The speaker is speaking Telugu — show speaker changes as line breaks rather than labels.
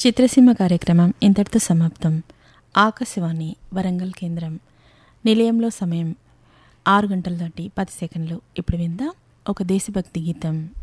చిత్రసీమ కార్యక్రమం ఇంతటితో సమాప్తం. ఆకాశవాణి వరంగల్ కేంద్రం. నిలయంలో సమయం 6 గంటల దాటి 10 సెకండ్లు. ఇప్పుడు విందాం ఒక దేశభక్తి గీతం.